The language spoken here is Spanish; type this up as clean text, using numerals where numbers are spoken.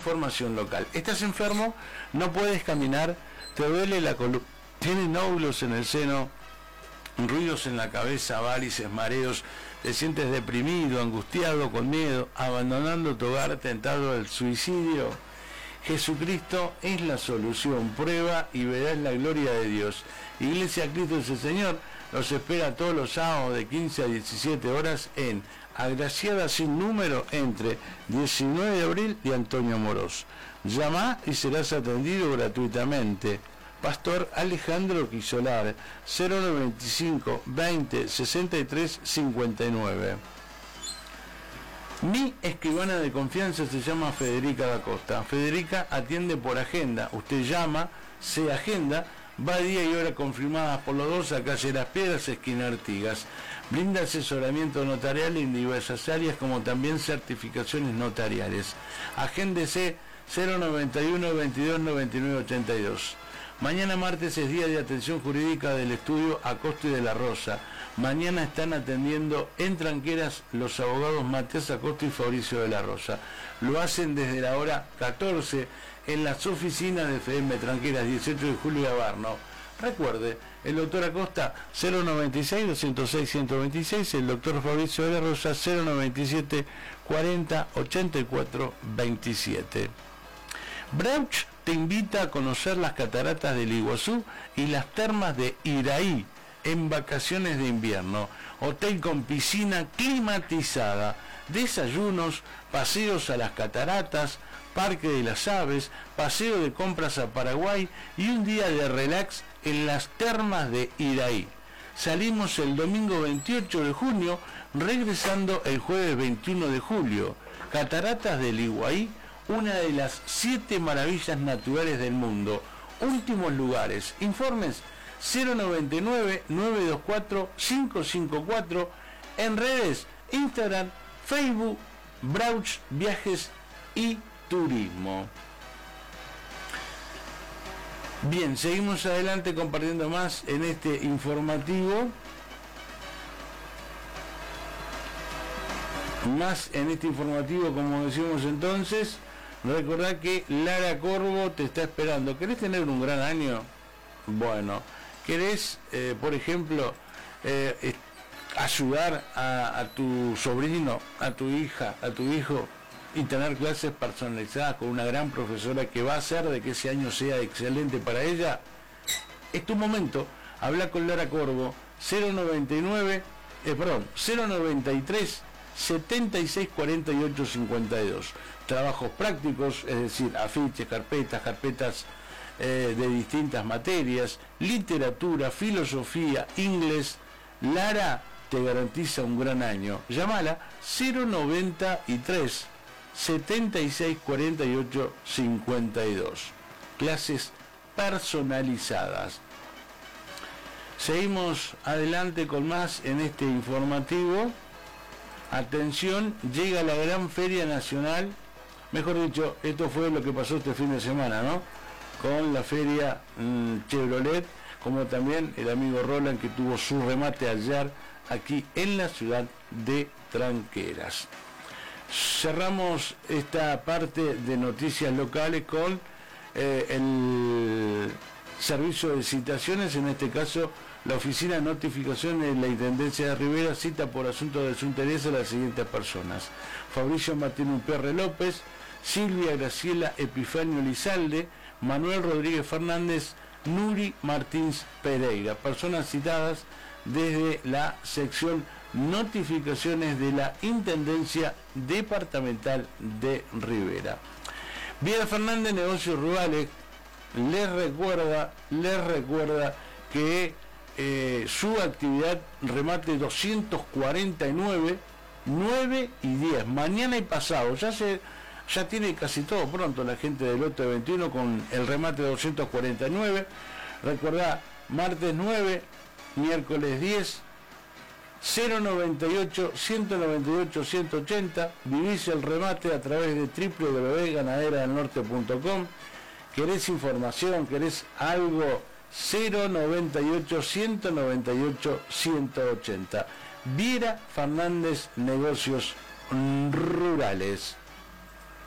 información local. ¿Estás enfermo? ¿No puedes caminar? ¿Te duele la columna? ¿Tienes nódulos en el seno? ¿Ruidos en la cabeza, varices, mareos? ¿Te sientes deprimido, angustiado, con miedo, abandonando tu hogar, tentado al suicidio? Jesucristo es la solución. Prueba y verás la gloria de Dios. Iglesia Cristo es el Señor los espera todos los sábados de 15 a 17 horas en Agraciada Sin Número entre 19 de abril y Antonio Morós. Llama y serás atendido gratuitamente. Pastor Alejandro Quisolar, 095 20 63 59. Mi escribana de confianza se llama Federica da Costa. Federica atiende por agenda. Usted llama, se agenda, va día y hora confirmadas por los dos a calle Las Piedras, esquina Artigas. Brinda asesoramiento notarial en diversas áreas como también certificaciones notariales. Agéndese 091 22 99 82. Mañana martes es día de atención jurídica del estudio Acosta y de la Rosa. Mañana están atendiendo en Tranqueras los abogados Matías Acosta y Fabricio de la Rosa. Lo hacen desde la hora 14 en las oficinas de FM Tranqueras, 18 de julio de Abarno. Recuerde, el doctor Acosta 096 206 126, el doctor Fabricio de la Rosa 097 40 84 27. Brauch te invita a conocer las cataratas del Iguazú y las termas de Iraí en vacaciones de invierno. Hotel con piscina climatizada, desayunos, paseos a las cataratas, Parque de las Aves, paseo de compras a Paraguay y un día de relax en las termas de Iraí. Salimos el domingo 28 de junio, regresando el jueves 21 de julio. Cataratas del Iguaí, una de las 7 maravillas naturales del mundo. Últimos lugares. Informes 099-924-554. En redes, Instagram, Facebook, Brauch Viajes y Turismo. Bien, seguimos adelante compartiendo más en este informativo. Como decimos entonces. Recordá que Lara Corvo te está esperando. ¿Querés tener un gran año? Bueno, ¿querés, por ejemplo, ayudar a tu sobrino, a tu hija, a tu hijo y tener clases personalizadas con una gran profesora que va a hacer de que ese año sea excelente para ella? Es tu momento. Habla con Lara Corvo, 093 76 48 52. Trabajos prácticos, es decir, afiches, carpetas de distintas materias, literatura, filosofía, inglés. Lara te garantiza un gran año. Llámala 093 76 48 52. Clases personalizadas. Seguimos adelante con más en este informativo. Atención, llega la gran Feria Nacional. Mejor dicho, esto fue lo que pasó este fin de semana, ¿no? Con la feria Chevrolet, como también el amigo Roland, que tuvo su remate ayer aquí en la ciudad de Tranqueras. Cerramos esta parte de noticias locales con el servicio de citaciones, en este caso la oficina de notificaciones de la Intendencia de Rivera cita por asunto de su interés a las siguientes personas: Fabricio Martín Unperre López, Silvia Graciela Epifanio Lizalde, Manuel Rodríguez Fernández, Nuri Martins Pereira, personas citadas desde la sección notificaciones de la Intendencia Departamental de Rivera. Viera Fernández, Negocios Rurales, les recuerda que su actividad remate 249, 9 y 10, mañana y pasado, ya tiene casi todo pronto la gente del lote 21 con el remate 249. Recordá, martes 9, miércoles 10, 098 198 180. Vivís el remate a través de www.ganaderadelnorte.com. ¿Querés información? ¿Querés algo? 098 198 180. Viera Fernández, Negocios Rurales.